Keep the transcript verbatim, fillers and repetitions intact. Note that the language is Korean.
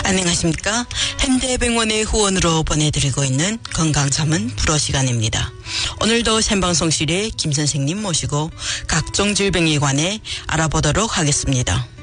안녕하십니까. 현대병원의 후원으로 보내드리고 있는 건강자문 불어 시간입니다. 오늘도 생방송실에 김 선생님 모시고 각종 질병에 관해 알아보도록 하겠습니다.